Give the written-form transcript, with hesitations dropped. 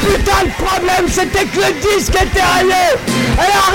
putain, le problème, c'était que le disque était rayé. Elle a